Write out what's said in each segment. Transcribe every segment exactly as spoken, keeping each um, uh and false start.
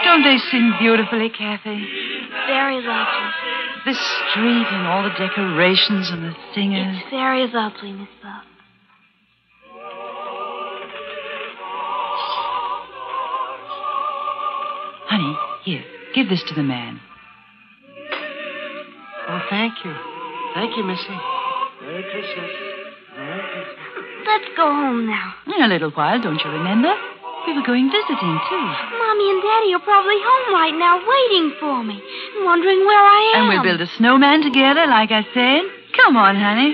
Don't they sing beautifully, Kathy? Very lovely. This street and all the decorations and the singers. It's very lovely, Miss Buff. Honey, here, give this to the man. Oh, thank you. Thank you, Missy. Merry Christmas. Merry Christmas. Let's go home now. In a little while, don't you remember? We were going visiting, too. Mommy and Daddy are probably home right now waiting for me, wondering where I am. And we'll build a snowman together, like I said. Come on, honey.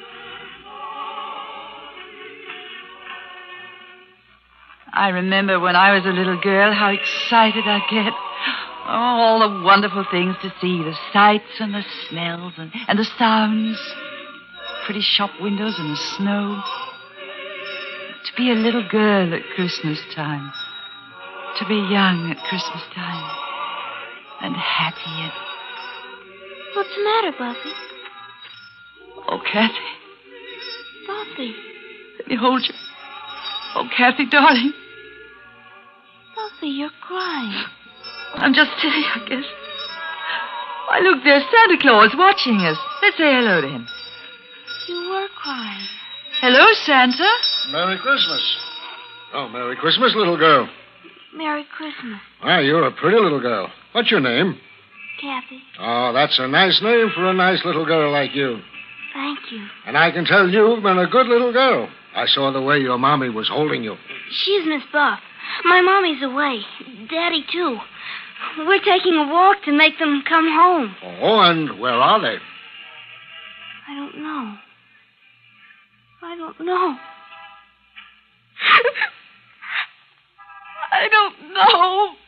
I remember when I was a little girl how excited I'd get. Oh, all the wonderful things to see, the sights and the smells and, and the sounds. Pretty shop windows and the snow. To be a little girl at Christmas time. To be young at Christmas time. And happy and... What's the matter, Buffy? Oh, Kathy. Buffy. Let me hold you. Oh, Kathy, darling. Buffy, you're crying. I'm just silly, I guess. Why, look, there's Santa Claus watching us. Let's say hello to him. You were crying. Hello, Santa. Merry Christmas. Oh, Merry Christmas, little girl. Merry Christmas, Ah, you're a pretty little girl. What's your name? Kathy. Oh, that's a nice name for a nice little girl like you. Thank you. And I can tell you've been a good little girl. I saw the way your mommy was holding you. She's Miss Buff. My mommy's away. Daddy, too. We're taking a walk to make them come home. Oh, and where are they? I don't know. I don't know. I don't know.